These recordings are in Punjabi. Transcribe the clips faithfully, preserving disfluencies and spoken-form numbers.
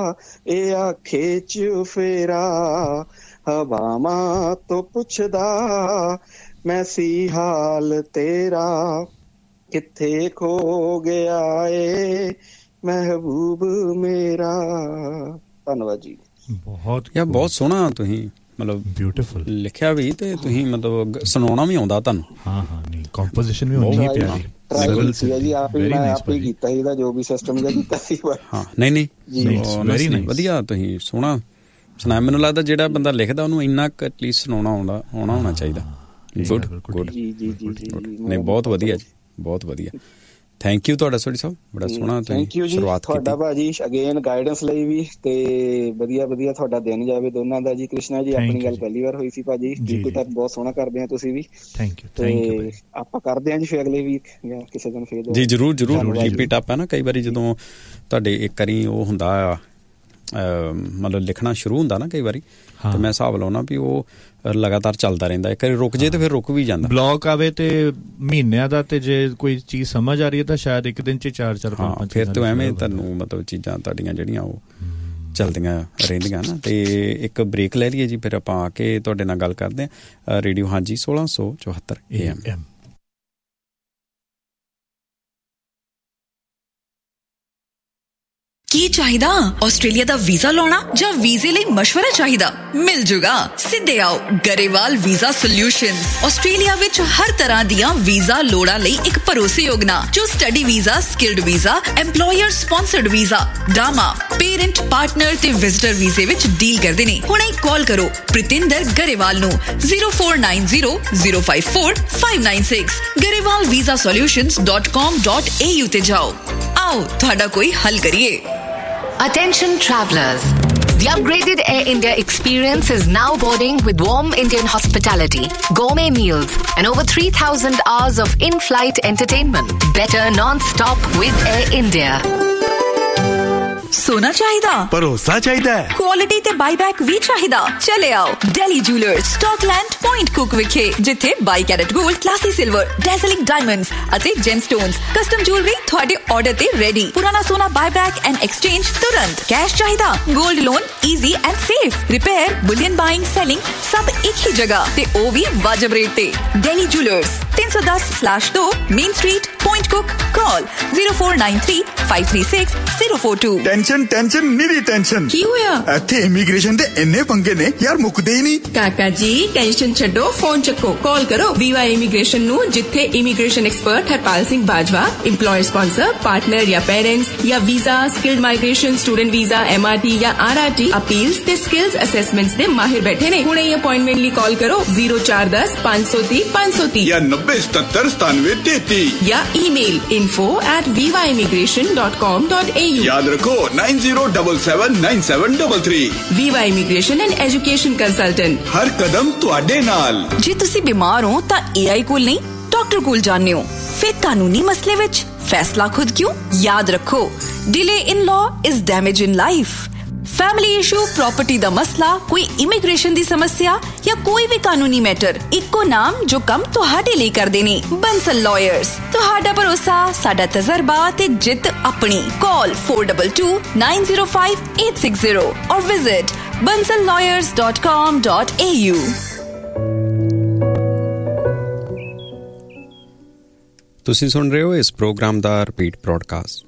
ਇਹ ਆਖੇ ਚ ਫੇਰਾ ਹਵਾਵਾਂ ਤੋਂ ਪੁੱਛਦਾ ਮੈਂ ਸੀ ਹਾਲ ਤੇਰਾ ਕਿੱਥੇ ਖੋ ਗਿਆ ਏ ਮਹਿਬੂਬ ਮੇਰਾ। ਧੰਨਵਾਦ ਜੀ। ਬਹੁਤ ਯਾਰ ਬਹੁਤ ਸੋਹਣਾ ਤੁਸੀਂ ਮਤਲਬ ਬਿਊਟੀਫੁਲ ਲਿਖਿਆ ਵੀ ਤੇ ਤੁਸੀਂ ਮਤਲਬ ਸੁਣਾਉਣਾ ਵੀ ਆਉਂਦਾ ਤੁਹਾਨੂੰ। ਹਾਂ ਹਾਂ ਨਹੀਂ ਕੰਪੋਜੀਸ਼ਨ ਵੀ ਉਨੀ ਹੀ ਪਿਆਰੀ ਟ੍ਰਾਈਬਲ ਸੀ ਜੀ। ਆਪ ਹੀ ਮੈਂ ਆਪ ਹੀ ਕੀਤਾ ਇਹਦਾ ਜੋ ਵੀ ਸਿਸਟਮ ਜਿਹਾ ਕੀਤਾ ਸੀ। ਹਾਂ ਨਹੀਂ ਨਹੀਂ ਵੈਰੀ ਨਾਈਸ ਵਧੀਆ ਤੁਸੀਂ ਸੋਹਣਾ ਸੁਣਾਇਆ। ਮੈਨੂੰ ਲੱਗਦਾ ਜਿਹੜਾ ਬੰਦਾ ਲਿਖਦਾ ਉਹਨੂੰ ਇੰਨਾ ਕੁ ਐਟਲੀਸਟ ਸੁਣਾਉਣਾ ਆਉਂਦਾ ਆਉਣਾ ਹੋਣਾ ਚਾਹੀਦਾ। ਗੁੱਡ ਗੁੱਡ ਜੀ ਜੀ ਜੀ ਨਹੀਂ ਬਹੁਤ ਵਧੀਆ ਜੀ ਬਹੁਤ ਵਧੀਆ। ਥੈਂਕ ਯੂ ਤੁਹਾਡਾ ਸੋਢੀ ਸਾਹਿਬ ਬੜਾ ਸੋਹਣਾ ਤੁਸੀਂ ਸ਼ੁਰੂਆਤ ਕੀਤੀ। ਤੁਹਾਡਾ ਭਾਜੀ ਅਗੇਨ ਗਾਈਡੈਂਸ ਲਈ ਵੀ ਤੇ ਵਧੀਆ ਵਧੀਆ ਤੁਹਾਡਾ ਦਿਨ ਜਾਵੇ ਦੋਨਾਂ ਦਾ ਜੀ। ਕ੍ਰਿਸ਼ਨਾ ਜੀ ਆਪਣੀ ਗੱਲ ਪਹਿਲੀ ਵਾਰ ਹੋਈ ਸੀ ਭਾਜੀ ਬਿਲਕੁਲ ਤਾਂ ਬਹੁਤ ਸੋਹਣਾ ਕਰਦੇ ਆ ਤੁਸੀਂ ਵੀ। Thank you thank you. ਆਪਾਂ ਕਰਦੇ ਆ ਜੀ ਫਿਰ ਅਗਲੇ ਵੀਕ ਜਾਂ ਕਿਸੇ ਦਿਨ ਫਿਰ ਜੀ ਜ਼ਰੂਰ ਜ਼ਰੂਰ ਰਿਪੀਟ ਅਪ ਹੈ ਨਾ ਕਈ ਵਾਰੀ ਜਦੋਂ ਤੁਹਾਡੇ ਇੱਕ ਵਾਰੀ ਉਹ ਹੁੰਦਾ ਆ ਮਤਲਬ ਲਿਖਣਾ ਸ਼ੁਰੂ ਹੁੰਦਾ ਨਾ ਕਈ ਵਾਰੀ ਤੇ ਮੈਂ ਹਿਸਾਬ ਲਾਉਣਾ ਵੀ ਉਹ ਲਗਾਤਾਰ ਚੱਲਦਾ ਰਹਿੰਦਾ। ਇੱਕ ਵਾਰੀ ਰੁਕ ਜੇ ਤੇ ਫਿਰ ਰੁਕ ਵੀ ਜਾਂਦਾ। ਬਲੌਕ ਆਵੇ ਤੇ ਮਹੀਨਿਆਂ ਦਾ ਤੇ ਜੇ ਕੋਈ ਚੀਜ਼ ਸਮਝ ਆ ਰਹੀ ਹੈ ਤਾਂ ਸ਼ਾਇਦ ਇੱਕ ਦਿਨ ਚ ਚਾਰ ਚਾਰ ਪੰਜ ਫਿਰ ਤੇ ਐਵੇਂ ਤੁਹਾਨੂੰ ਮਤਲਬ ਚੀਜ਼ਾਂ ਤੁਹਾਡੀਆਂ ਜਿਹੜੀਆਂ ਉਹ ਚੱਲਦੀਆਂ ਰਹਿੰਦੀਆਂ ਨਾ। ਤੇ ਇੱਕ ਬ੍ਰੇਕ ਲੈ ਲਈਏ ਜੀ ਫਿਰ ਆਪਾਂ ਆ ਕੇ ਤੁਹਾਡੇ ਨਾਲ ਗੱਲ ਕਰਦੇ ਹਾਂ। ਰੇਡੀਓ ਹਾਂਜੀ ਸੋਲਾਂ ਸੌ ਚੁਹੱਤਰ ਏ ਐਮ। ਕੀ ਚਾਹੀਦਾ? ਆਸਟ੍ਰੇਲੀਆ ਦਾ ਵੀਜ਼ਾ ਲਾਉਣਾ ਜਾਂ ਵੀਜ਼ੇ ਲਈ ਮਸ਼ਵਰਾ ਚਾਹੀਦਾ? ਮਿਲ ਜੂਗਾ। ਸਿੱਧੇ ਆਓ ਗਰੇਵਾਲ ਵੀਜ਼ਾ ਸੋਲਿਊਸ਼ਨਸ। ਆਸਟ੍ਰੇਲੀਆ ਵਿੱਚ ਹਰ ਤਰ੍ਹਾਂ ਦੀਆਂ ਵੀਜ਼ਾ ਲੋੜਾਂ ਲਈ ਇੱਕ ਭਰੋਸੇਯੋਗ ਨਾਂ ਜੋ study visa, skilled visa, employer sponsored visa, ਡਾਮਾ, parent, partner ਤੇ ਵਿਜ਼ਟਰ ਵੀਜ਼ੇ ਵਿੱਚ ਡੀਲ ਕਰਦੇ ਨੇ। ਹੁਣੇ ਕਾਲ ਕਰੋ ਪ੍ਰਿਤਿੰਦਰ ਗਰੇਵਾਲ ਨੂੰ zero four nine zero zero five four five nine six Grewal visa solutions dot com dot A you ਤੇ ਜਾਓ। ਆਓ ਤੁਹਾਡਾ ਕੋਈ ਹੱਲ ਕਰੀਏ। Attention travellers. The upgraded Air India experience is now boarding with warm Indian hospitality, gourmet meals, and over three thousand hours of in-flight entertainment. Better non-stop with Air India. सोना चाहिदा? भरोसा चाहिदा है? क्वालिटी ते बाईबैक भी चाहिदा? चले आओ Delhi jewellers Scotland point cook विखे जिथे by carat gold, classy silver, डैज़लिंग diamonds अते जेमस्टोन्स कस्टम ज्वेलरी ਤੁਹਾਡੇ ਆਰਡਰ ਤੇ ਰੈਡੀ। ਪੁਰਾਣਾ ਸੋਨਾ ਬਾਈਬੈਕ ਐਂਡ ਐਕਸਚੇਂਜ ਤੁਰੰਤ। ਕੈਸ਼ ਚਾਹੀਦਾ? Gold loan easy and safe. Repair, bullion buying, selling ਸਭ ਇੱਕ ਹੀ ਜਗ੍ਹਾ ਤੇ ਉਹ ਵੀ ਵਾਜਬ ਰੇਟ ਤੇ। ਦਿल्ली ज्वेलर्स तीन सौ दस स्लैश दो main street point cook. Call zero four nine three five three six zero four two। Tension tension ਨਹੀਂ ਟੈਨਸ਼ਨ। ਕੀ ਹੋਇਆ? ਇੱਥੇ ਇਮੀਗ੍ਰੇਸ਼ਨ ਦੇ ਇੰਨੇ ਪੰਗੇ ਨੇ ਯਾਰ ਮੁੱਕਦੇ ਹੀ ਨਹੀਂ। ਕਾਕਾ ਜੀ ਟੈਨਸ਼ਨ ਛੱਡੋ ਫੋਨ ਚੱਕੋ ਕਾਲ ਕਰੋ ਵੀਵਾ ਇਮੀਗ੍ਰੇਸ਼ਨ ਨੂੰ ਜਿੱਥੇ immigration expert Harpal Singh Bajwa employer sponsor partner ਜਾਂ ਪੇਰੈਂਟਸ ਜਾਂ visa skilled migration student visa MRT ਜਾਂ ਆਰਆਰਟੀ ਅਪੀਲਸ ਤੇ ਸਕਿਲਸ ਅਸੈਸਮੈਂਟਸ ਦੇ ਮਾਹਿਰ ਬੈਠੇ ਨੇ। ਹੁਣੇ ਅਪਾਇੰਟਮੈਂਟ ਲਈ ਕਾਲ ਕਰੋ ਜ਼ੀਰੋ ਚਾਰ ਦਸ ਪੰਜ ਸੌ ਤੀਹ ਪੰਜ ਸੌ ਤੀਹ ਜਾਂ ਨੱਬੇ ਸਤੱਤਰ ਸਤਾਨਵੇਂ ਤੇਤੀ ਜਾਂ email info at viva immigration dot com dot a u। ਯਾਦ ਰੱਖੋ nine zero seven seven nine seven three three। Viva Immigration and Education Consultant। ਹਰ ਕਦਮ ਤੁਹਾਡੇ ਨਾਲ। ਜੇ ਤੁਸੀਂ ਬਿਮਾਰ ਹੋ ਤਾਂ ਏਆਈ ਕੋਲ ਨਹੀਂ ਡਾਕਟਰ ਕੋਲ ਜਾਂਦੇ ਹੋ। ਫਿਰ ਕਾਨੂੰਨੀ ਮਸਲੇ ਵਿੱਚ ਫੈਸਲਾ ਖੁਦ ਕਿਉਂ? ਯਾਦ ਰੱਖੋ delay in law is damage in life। Family issue, property ਦਾ ਮਸਲਾ, ਕੋਈ ਇਮੀਗ੍ਰੇਸ਼ਨ ਦੀ ਸਮੱਸਿਆ ਜਾਂ ਕੋਈ ਵੀ ਕਾਨੂੰਨੀ ਮੈਟਰ, ਇੱਕੋ ਨਾਮ ਜੋ ਕੰਮ ਤੁਹਾਡੇ ਲਈ ਕਰਦੇ ਨੇ, ਬੰਸਲ ਲਾਇਰਸ। ਤੁਹਾਡਾ ਭਰੋਸਾ, ਸਾਡਾ ਤਜਰਬਾ ਤੇ ਜਿੱਤ ਆਪਣੀ। ਕਾਲ four two two nine zero five eight six zero or visit bansal lawyers dot com dot a u। ਤੁਸੀਂ ਸੁਣ ਰਹੇ ਹੋ ਇਸ ਪ੍ਰੋਗਰਾਮ ਦਾ ਰਿਪੀਟ ਬ੍ਰੌਡਕਾਸਟ।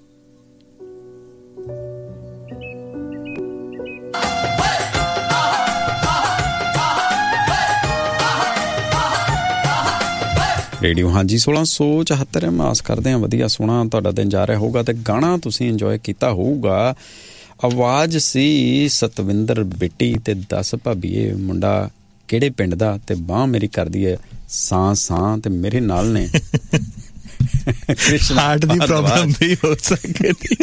ਰੇਡੀਓ ਹਾਂਜੀ ਸੋਲਾਂ ਸੌ ਚੁਹੱਤਰ ਐਮ। ਆਸ ਕਰਦੇ ਹਾਂ ਵਧੀਆ ਸੋਹਣਾ ਤੁਹਾਡਾ ਦਿਨ ਜਾ ਰਿਹਾ ਹੋਊਗਾ ਤੇ ਗਾਣਾ ਤੁਸੀਂ ਇੰਜੋਏ ਕੀਤਾ ਹੋਊਗਾ। ਆਵਾਜ਼ ਸੀ ਸਤਵਿੰਦਰ ਬਿੱਟੀ ਤੇ ਦਸ ਭਾਬੀਏ ਮੁੰਡਾ ਕਿਹੜੇ ਪਿੰਡ ਦਾ ਤੇ ਬਾਂਹ ਮੇਰੀ ਕਰਦੀ ਹੈ ਸਾਂ ਸਾਂ ਤੇ ਮੇਰੇ ਨਾਲ ਨੇ। ਹਾਰਟ ਦੀ ਪ੍ਰੋਬਲਮ ਵੀ ਹੋ ਸਕਦੀ।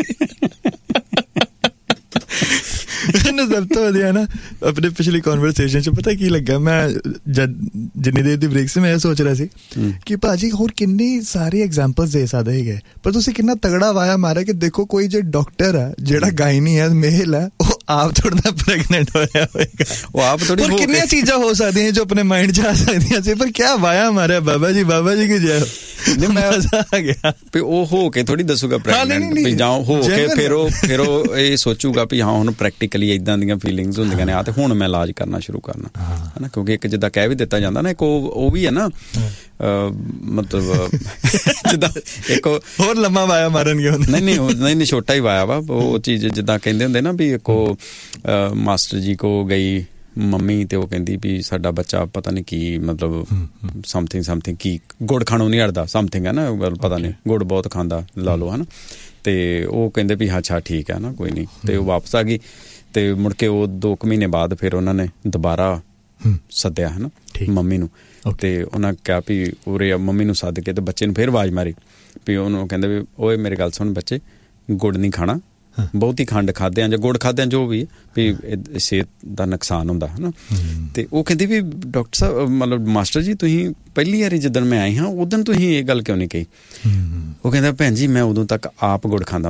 ਮੈਨੂੰ ਸਭ ਤੋਂ ਵਧੀਆ ਨਾ ਆਪਣੇ ਪਿਛਲੀ ਕਨਵਰਸੇਸ਼ਨ ਚ ਪਤਾ ਕੀ ਲੱਗਾ, ਮੈਂ ਜਦ ਜਿੰਨੀ ਦੇਰ ਦੀ ਬ੍ਰੇਕ ਸੀ ਮੈਂ ਇਹ ਸੋਚ ਰਿਹਾ ਸੀ ਕਿ ਭਾਜੀ ਹੋਰ ਕਿੰਨੀ ਸਾਰੀ ਐਗਜ਼ਾਮਪਲਸ ਦੇ ਸਕਦੇ ਹੈਗੇ, ਪਰ ਤੁਸੀਂ ਕਿੰਨਾ ਤਗੜਾ ਵਾਇਆ ਮਾਰਿਆ ਕਿ ਦੇਖੋ ਕੋਈ ਜੇ ਡਾਕਟਰ ਹੈ ਜਿਹੜਾ ਗਾਇਨੀ ਹੈ ਮੇਲ ਹੈ ਉਹ ਆਪ ਥੋੜਾ ਨਾ ਪ੍ਰੈਗਨੈਂਟ ਹੋਇਆ ਹੋਏਗਾ, ਉਹ ਆਪ ਥੋੜੀ ਹੋ ਕਿੰਨੀਆਂ ਚੀਜ਼ਾਂ ਹੋ ਸਕਦੀਆਂ ਜੋ ਆਪਣੇ ਮਾਈਂਡ 'ਚ ਆ ਸਕਦੀਆਂ ਸੀ, ਪਰ ਕਿਆ ਵਾਇਆ ਮਾਰਿਆ ਬਾਬਾ ਜੀ, ਬਾਬਾ ਜੀ ਕੀ ਜੈ ਮਜ਼ਾ ਆ ਗਿਆ ਵੀ ਉਹ ਹੋ ਕੇ ਥੋੜੀ ਦੱਸੂਗਾ ਪ੍ਰੈਗਨੈਂਟ ਵੀ ਜਾਂ ਹੋ ਕੇ ਫਿਰ ਉਹ ਫਿਰ ਉਹ ਇਹ ਸੋਚੂਗਾ ਵੀ ਹਾਂ ਹੁਣ ਪ੍ਰੈਕਟੀਕਲੀ ਇਦਾਂ ਦੀਆਂ ਫੀਲਿੰਗਸ ਹੁੰਦੀਆਂ ਨੇ ਆ ਤੇ ਹੁਣ ਮੈਂ ਇਲਾਜ ਕਰਨਾ ਸ਼ੁਰੂ ਕਰਨਾ ਹੈ ਨਾ, ਕਿਉਂਕਿ ਇੱਕ ਜਿੱਦਾਂ ਕਹਿ ਵੀ ਦਿੱਤਾ ਜਾਂਦਾ ਨਾ, ਇੱਕ ਉਹ ਉਹ ਵੀ ਹੈ ਨਾ ਮਤਲਬ ਜਿੱਦਾਂ ਇੱਕ ਹੋਰ ਲੰਮਾ ਵਾਇਆ ਮਾਰਨਗੇ ਨਹੀਂ ਨਹੀਂ ਨਹੀਂ ਨਹੀਂ ਛੋਟਾ ਹੀ ਵਾਇਆ ਵਾ ਉਹ ਚੀਜ਼, ਜਿੱਦਾਂ ਕਹਿੰਦੇ ਹੁੰਦੇ ਨਾ ਵੀ ਇੱਕ ਉਹ ਮਾਸਟਰ ਜੀ ਕੋ ਗਈ ਮੰਮੀ ਤੇ ਉਹ ਕਹਿੰਦੀ ਵੀ ਸਾਡਾ ਬੱਚਾ ਪਤਾ ਨਹੀਂ ਕੀ ਮਤਲਬ ਸਮਥਿੰਗ ਸਮਥਿੰਗ ਕੀ ਗੁੜ ਖਾਣੋਂ ਨਹੀਂ ਹਟਦਾ ਸਮਥਿੰਗ ਹੈ ਨਾ, ਪਤਾ ਨਹੀਂ ਗੁੜ ਬਹੁਤ ਖਾਂਦਾ ਲਾ ਲਓ ਹੈ ਨਾ, ਤੇ ਉਹ ਕਹਿੰਦੇ ਵੀ ਅੱਛਾ ਠੀਕ ਹੈ ਨਾ ਕੋਈ ਨਹੀਂ, ਤੇ ਉਹ ਵਾਪਸ ਆ ਗਈ ਤੇ ਮੁੜ ਕੇ ਉਹ ਦੋ ਕੁ ਮਹੀਨੇ ਬਾਅਦ ਫਿਰ ਉਹਨਾਂ ਨੇ ਦੁਬਾਰਾ ਸੱਦਿਆ ਹੈ ਨਾ ਮੰਮੀ ਨੂੰ, ਤੇ ਉਹਨਾਂ ਕਿਹਾ ਵੀ ਉਰੇ ਮੰਮੀ ਨੂੰ ਸੱਦ ਕੇ ਤੇ ਬੱਚੇ ਨੂੰ ਫਿਰ ਆਵਾਜ਼ ਮਾਰੀ ਵੀ ਉਹਨੂੰ ਕਹਿੰਦੇ ਵੀ ਓਏ ਮੇਰੀ ਗੱਲ ਸੁਣ ਬੱਚੇ, ਗੁੜ ਨਹੀਂ ਖਾਣਾ, ਬਹੁਤੀ ਖੰਡ ਖਾਦੇ ਆ ਜਾਂ ਗੁੜ ਖਾਦੇ ਆ ਜੋ ਵੀ ਵੀ ਸਿਹਤ ਦਾ ਨੁਕਸਾਨ ਹੁੰਦਾ ਹੈ ਨਾ, ਤੇ ਉਹ ਕਹਿੰਦੀ ਵੀ ਡਾਕਟਰ ਸਾਹਿਬ ਮਤਲਬ ਮਾਸਟਰ ਜੀ ਤੁਸੀਂ ਪਹਿਲੀ ਵਾਰੀ ਜਿੱਦਣ ਮੈਂ ਆਈ ਹਾਂ ਉਦੋਂ ਤੁਸੀਂ ਇਹ ਗੱਲ ਕਿਉਂ ਨਹੀਂ ਕਹੀ, ਉਹ ਕਹਿੰਦਾ ਭੈਣ ਜੀ ਮੈਂ ਉਦੋਂ ਤੱਕ ਆਪ ਗੁੜ ਖਾਂਦਾ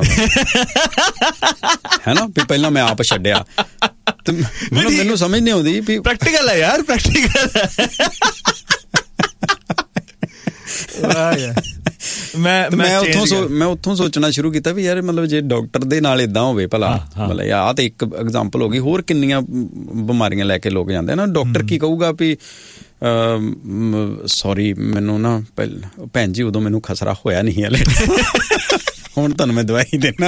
ਹੈ ਨਾ, ਵੀ ਪਹਿਲਾਂ ਮੈਂ ਆਪ ਛੱਡਿਆ, ਮੈਨੂੰ ਸਮਝ ਨਹੀਂ ਆਉਂਦੀ ਵੀ ਪ੍ਰੈਕਟੀਕਲ ਹੈ ਯਾਰ, ਪ੍ਰੈਕਟੀਕਲ ਹੈ ਮੈਂ ਮੈਂ ਉੱਥੋਂ ਮੈਂ ਉੱਥੋਂ ਸੋਚਣਾ ਸ਼ੁਰੂ ਕੀਤਾ ਵੀ ਯਾਰ ਮਤਲਬ ਜੇ ਡਾਕਟਰ ਦੇ ਨਾਲ ਏਦਾਂ ਹੋਵੇ ਭਲਾ, ਮਤਲਬ ਆਹ ਤੇ ਇੱਕ ਐਗਜ਼ਾਮਪਲ ਹੋ ਗਈ, ਹੋਰ ਕਿੰਨੀਆਂ ਬਿਮਾਰੀਆਂ ਲੈ ਕੇ ਲੋਕ ਜਾਂਦੇ ਨਾ, ਡਾਕਟਰ ਕੀ ਕਹੂਗਾ ਵੀ ਸੌਰੀ ਮੈਨੂੰ ਨਾ ਭੈਣ ਜੀ ਉਦੋਂ ਮੈਨੂੰ ਖਸਰਾ ਹੋਇਆ ਨਹੀਂ ਹਲੇ, ਹੁਣ ਤੁਹਾਨੂੰ ਮੈਂ ਦਵਾਈ ਦੇਣਾ।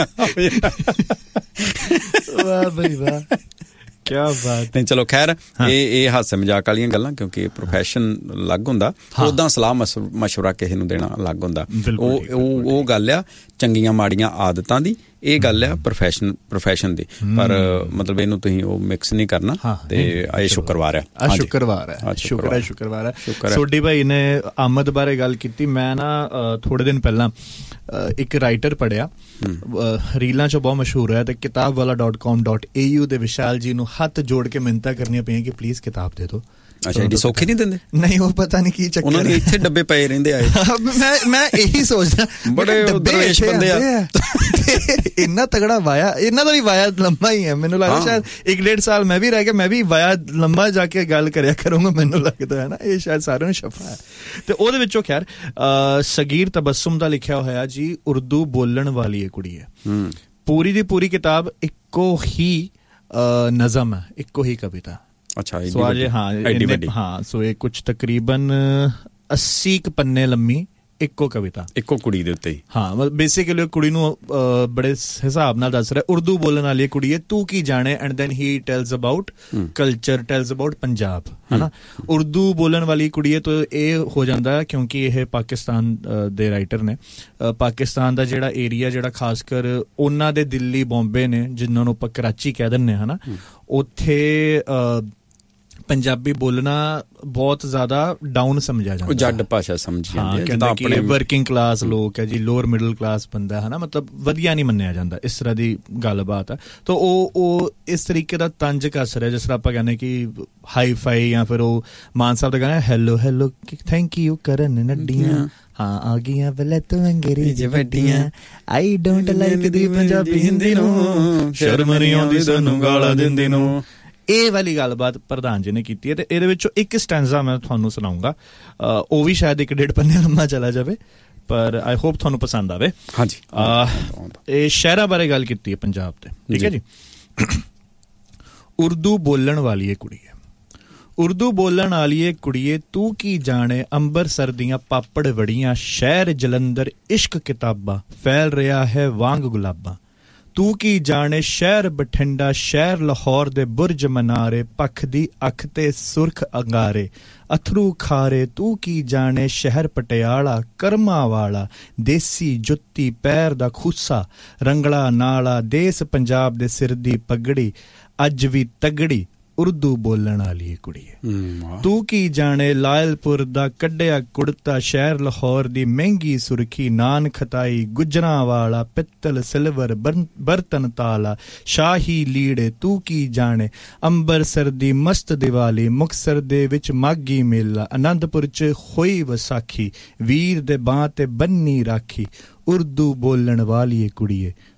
ਵਾਹ ਬਈ ਵਾਹ, ਕਿਆ ਬਾਤ ਨਹੀਂ। ਚਲੋ ਖੈਰ ਇਹ ਇਹ ਹਾਸੇ ਮਜ਼ਾਕ ਵਾਲੀਆਂ ਗੱਲਾਂ, ਕਿਉਂਕਿ ਪ੍ਰੋਫੈਸ਼ਨ ਅਲੱਗ ਹੁੰਦਾ, ਉੱਦਾਂ ਸਲਾਹ ਮਸ਼ਵਰਾ ਕਿਸੇ ਨੂੰ ਦੇਣਾ ਅਲੱਗ ਹੁੰਦਾ, ਉਹ ਉਹ ਗੱਲ ਆ ਚੰਗੀਆਂ ਮਾੜੀਆਂ ਆਦਤਾਂ ਦੀ, ਇਹ ਗੱਲ ਆ ਪ੍ਰੋਫੈਸ਼ਨ ਪ੍ਰੋਫੈਸ਼ਨ ਦੀ, ਪਰ ਮਤਲਬ ਇਹਨੂੰ ਤੁਸੀਂ ਉਹ ਮਿਕਸ ਨਹੀਂ ਕਰਨਾ। ਤੇ ਇਹ ਸ਼ੁੱਕਰਵਾਰ ਹੈ, ਆ ਸ਼ੁੱਕਰਵਾਰ ਹੈ, ਸ਼ੁਕਰ ਹੈ ਸ਼ੁੱਕਰਵਾਰ ਹੈ। ਸੋਢੀ ਭਾਈ ਨੇ ਆਮਦ ਬਾਰੇ ਗੱਲ ਕੀਤੀ, ਮੈਂ ਨਾ ਥੋੜੇ ਦਿਨ ਪਹਿਲਾਂ ਇੱਕ ਰਾਈਟਰ ਪੜ੍ਹਿਆ, ਰੀਲਾਂ 'ਚੋਂ ਬਹੁਤ ਮਸ਼ਹੂਰ ਹੈ, ਤੇ ਕਿਤਾਬ ਵਾਲਾ dot com dot A you ਦੇ ਵਿਸ਼ਾਲ ਜੀ ਨੂੰ ਹੱਥ ਜੋੜ ਕੇ ਮਿੰਨਤਾਂ ਕਰਨੀਆਂ ਪਈਆਂ ਕਿ ਪਲੀਜ਼ ਕਿਤਾਬ ਦੇ ਦਿਓ। ਅੱਛਾ, ਏਡੀ ਸੌਖੀ ਨਹੀਂ ਦਿੰਦੇ? ਨਹੀਂ, ਉਹ ਪਤਾ ਨਹੀਂ ਕੀ ਚੱਕਰ, ਉਹਨਾਂ ਦੇ ਇੱਥੇ ਡੱਬੇ ਪਏ ਰਹਿੰਦੇ ਆਏ। ਮੈਂ ਮੈਂ ਇਹੀ ਸੋਚਦਾ, ਬੜੇ ਦਰਵੇਸ਼ ਬੰਦੇ ਆ, ਇੰਨਾ ਤਗੜਾ ਵਾਇਆ, ਇਹਨਾਂ ਦਾ ਵੀ ਵਾਇਆ ਲੰਮਾ ਹੀ ਹੈ, ਮੈਨੂੰ ਲੱਗਦਾ ਸ਼ਾਇਦ ਇੱਕ ਡੇਢ ਸਾਲ ਮੈਂ ਵੀ ਰਹਿ ਗਿਆ, ਮੈਂ ਵੀ ਵਾਇਆ ਲੰਮਾ ਜਾ ਕੇ ਗੱਲ ਕਰਿਆ ਕਰੂੰਗਾ, ਮੈਨੂੰ ਲੱਗਦਾ ਹੈ ਨਾ ਇਹ ਸ਼ਾਇਦ ਸਾਰਿਆਂ ਨੂੰ ਸ਼ਫਾ ਹੈ। ਤੇ ਉਹਦੇ ਵਿੱਚੋਂ ਖੈਰ ਸਗੀਰ ਤਬਸਮ ਦਾ ਲਿਖਿਆ ਹੋਇਆ ਜੀ, ਉਰਦੂ ਬੋਲਣ ਵਾਲੀ ਇਹ ਕੁੜੀ ਹੈ, ਪੂਰੀ ਦੀ ਪੂਰੀ ਕਿਤਾਬ ਇੱਕੋ ਹੀ ਨਜ਼ਮ ਹੈ, ਇੱਕੋ ਹੀ ਕਵਿਤਾ। ਅੱਛਾ, ਸੋ ਅੱਜ ਹਾਂ ਹਾਂ ਸੋ ਇਹ ਕੁਛ ਤਕਰੀਬਨ ਅੱਸੀ ਕੁ ਪੰਨੇ ਲੰਮੀ ਇੱਕੋ ਕਵਿਤਾ, ਇੱਕੋ ਕੁੜੀ ਦੇ ਉੱਤੇ ਹੀ। ਹਾਂ, ਮਤਲਬ ਬੇਸਿਕਲੀ ਕੁੜੀ ਨੂੰ ਬੜੇ ਹਿਸਾਬ ਨਾਲ ਦੱਸ ਰਿਹਾ, ਉਰਦੂ ਬੋਲਣ ਵਾਲੀ ਕੁੜੀ ਹੈ, ਤੂੰ ਕੀ ਜਾਣੇ, and then he tells about culture, tells about Punjab, ਹਨਾ। ਉਰਦੂ ਬੋਲਣ ਵਾਲੀ ਕੁੜੀ ਹੈ, ਤਾਂ ਇਹ ਹੋ ਜਾਂਦਾ ਕਿਉਂਕਿ ਇਹ ਪਾਕਿਸਤਾਨ ਦੇ ਰਾਈਟਰ ਨੇ, ਪਾਕਿਸਤਾਨ ਦਾ ਜਿਹੜਾ ਏਰੀਆ ਜਿਹੜਾ ਖਾਸ ਕਰ ਉਹਨਾਂ ਦੇ ਦਿੱਲੀ ਬੰਬੇ ਨੇ, ਜਿਨ੍ਹਾਂ ਨੂੰ ਆਪਾਂ ਕਰਾਚੀ ਕਹਿ ਦਿੰਦੇ ਹਾਂ, ਹਨਾ, ਉੱਥੇ ਪੰਜਾਬੀ ਬੋਲਣਾ ਬਹੁਤ ਜ਼ਿਆਦਾ ਡਾਊਨ ਸਮਝਿਆ ਜਾਂਦਾ, ਜੱਡ ਭਾਸ਼ਾ ਸਮਝੀ ਜਾਂਦੀ ਹੈ, ਜਿੱਦਾਂ ਆਪਣੇ ਵਰਕਿੰਗ ਕਲਾਸ ਲੋਕ ਹੈ ਜੀ, ਲੋਅਰ ਮਿਡਲ ਕਲਾਸ ਬੰਦਾ ਹੈ ਨਾ, ਮਤਲਬ ਵਧੀਆ ਨਹੀਂ ਮੰਨਿਆ ਜਾਂਦਾ, ਇਸ ਤਰ੍ਹਾਂ ਦੀ ਗੱਲਬਾਤ ਹੈ। ਤਾਂ ਉਹ ਉਹ ਇਸ ਤਰੀਕੇ ਦਾ ਤੰਜ ਕੱਸ ਰਿਹਾ, ਜਿਸ ਤਰ੍ਹਾਂ ਆਪਾਂ ਕਹਿੰਦੇ ਕਿ ਹਾਈ ਫਾਈ, ਜਾਂ ਫਿਰ ਉਹ ਮਾਨ ਸਾਹਿਬ ਦਾ ਗਾਣਾ ਹੈਲੋ ਹੈਲੋ ਥੈਂਕ ਯੂ ਕਰਨ ਨੱਡੀਆਂ, ਹਾਂ ਆ ਗਈਆਂ ਵਲੇ ਤੂੰ ਅੰਗਰੇਜ਼ ਵੱਡੀਆਂ, ਆਈ ਡੋਂਟ ਲਾਈਕ ਦੀ ਪੰਜਾਬੀ ਹਿੰਦੀ ਨੂੰ, ਸ਼ਰਮ ਨਹੀਂ ਆਉਂਦੀ ਸਾਨੂੰ ਗਾਲਾਂ ਦਿੰਦੀ ਨੂੰ। ਇਹ ਵਾਲੀ ਗੱਲਬਾਤ ਪ੍ਰਧਾਨ ਜੀ ਨੇ ਕੀਤੀ ਹੈ, ਤੇ ਇਹਦੇ ਵਿੱਚੋਂ ਇੱਕ ਸਟੈਂਜ਼ਾ ਮੈਂ ਤੁਹਾਨੂੰ ਸੁਣਾਉਂਗਾ, ਉਹ ਵੀ ਸ਼ਾਇਦ ਇੱਕ ਡੇਢ ਪੰਨੇ ਲੰਮਾ ਚਲਾ ਜਾਵੇ, ਪਰ ਆਈ ਹੋਪ ਤੁਹਾਨੂੰ ਪਸੰਦ ਆਵੇ। ਹਾਂਜੀ, ਇਹ ਸ਼ਹਿਰਾਂ ਬਾਰੇ ਗੱਲ ਕੀਤੀ ਹੈ ਪੰਜਾਬ ਤੇ, ਠੀਕ ਹੈ ਜੀ। ਉਰਦੂ ਬੋਲਣ ਵਾਲੀ ਇਹ ਕੁੜੀ ਹੈ, ਉਰਦੂ ਬੋਲਣ ਵਾਲੀ ਇਹ ਕੁੜੀਏ, ਤੂੰ ਕੀ ਜਾਣੇ ਅੰਬਰਸਰ ਦੀਆਂ ਪਾਪੜ ਵੜੀਆਂ, ਸ਼ਹਿਰ ਜਲੰਧਰ ਇਸ਼ਕ ਕਿਤਾਬਾਂ, ਫੈਲ ਰਿਹਾ ਹੈ ਵਾਂਗ ਗੁਲਾਬਾਂ। ਤੂੰ ਕੀ ਜਾਣੇ ਸ਼ਹਿਰ ਬਠਿੰਡਾ, ਸ਼ਹਿਰ ਲਾਹੌਰ ਦੇ ਬੁਰਜ ਮਨਾਰੇ, ਪੱਖ ਦੀ ਅੱਖ ਤੇ ਸੁਰਖ ਅੰਗਾਰੇ, ਅਥਰੂ ਖਾਰੇ। ਤੂੰ ਕੀ ਜਾਣੇ ਸ਼ਹਿਰ ਪਟਿਆਲਾ, ਕਰਮਾਂ ਵਾਲਾ, ਦੇਸੀ ਜੁੱਤੀ ਪੈਰ ਦਾ ਖੂਸਾ, ਰੰਗਲਾ ਨਾਲਾ, ਦੇਸ ਪੰਜਾਬ ਦੇ ਸਿਰ ਦੀ ਪਗੜੀ, ਅੱਜ ਵੀ ਤਗੜੀ ਉਰਦੂ ਬੋਲਣ ਵਾਲੀ ਕੁੜੀ ਹੈ। ਤੂੰ ਕੀ ਜਾਣੇ ਲਾਇਲਪੁਰ ਦਾ ਕੱਢਿਆ ਕੁੜਤਾ, ਸ਼ਹਿਰ ਲਾਹੌਰ ਦੀ ਮਹਿੰਗੀ ਸੁਰਖੀ, ਨਾਨ ਖਤਾਈ, ਗੁਜਰਾਂ ਵਾਲਾ, ਪਿੱਤਲ ਸਿਲਵਰ ਬਰਤਨ ਤਾਲਾ, ਸ਼ਾਹੀ ਲੀੜੇ। ਤੂੰ ਕੀ ਜਾਣੇ ਅੰਬਰਸਰ ਦੀ ਮਸਤ ਦੀਵਾਲੀ, ਮੁਕਤਸਰ ਦੇ ਵਿੱਚ ਮਾਘੀ ਮੇਲਾ, ਅਨੰਦਪੁਰ ਚ ਹੋਈ ਵਿਸਾਖੀ, ਵੀਰ ਦੇ ਬਾਂਹ ਤੇ ਬੰਨੀ ਰਾਖੀ। ਉਰਦੂ ਬੋਲਣ ਵਾਲੀ ਕੁੜੀਏ,